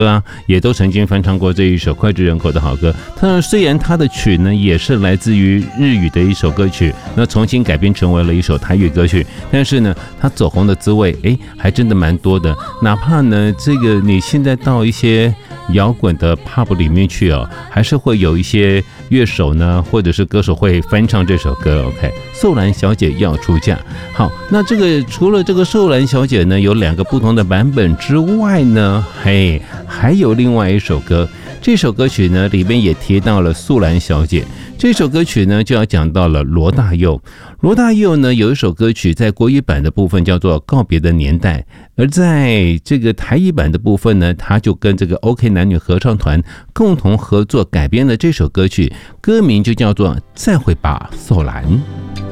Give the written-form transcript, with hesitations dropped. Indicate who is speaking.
Speaker 1: 也都曾经翻唱过这一首脍炙人口的好歌。虽然它的曲呢也是来自于日语的一首歌曲，那重新改编成为了一首台语歌曲，但是呢，它走红的滋味，还真的蛮多的。哪怕呢，这个你现在到一些摇滚的 pub 里面去哦，还是会有一些乐手呢，或者是歌手会翻唱这首歌。OK， 素兰小姐要出嫁。好，那这个除了这个素兰小姐呢，有2个不同的版本之外呢，还有另外一首歌，这首歌曲呢里面也提到了素兰小姐。这首歌曲呢就要讲到了罗大佑。罗大佑呢有一首歌曲在国语版的部分叫做《告别的年代》，而在这个台语版的部分呢，他就跟这个 OK 男女合唱团共同合作改编了这首歌曲，歌名就叫做《再会吧，素兰》。